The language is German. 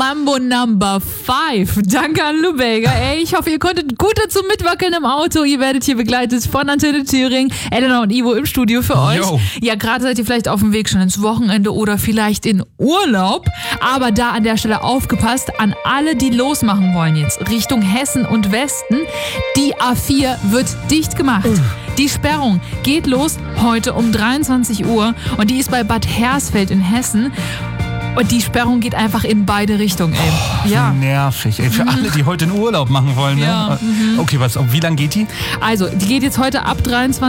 Mambo Number 5. Danke an Lubega. Ey, ich hoffe, ihr konntet gut dazu mitwackeln im Auto. Ihr werdet hier begleitet von Antenne Thüringen, Elena und Ivo im Studio für euch. Yo. Ja, gerade seid ihr vielleicht auf dem Weg schon ins Wochenende oder vielleicht in Urlaub. Aber da an der Stelle aufgepasst, an alle, die losmachen wollen jetzt Richtung Hessen und Westen. Die A4 wird dicht gemacht. Die Sperrung geht los heute um 23 Uhr und die ist bei Bad Hersfeld in Hessen. Und die Sperrung geht einfach in beide Richtungen, ey. Ja. Nervig, ey. Für alle, die heute einen Urlaub machen wollen. Ne? Ja. Okay, wie lange geht die? Also, die geht jetzt heute ab 23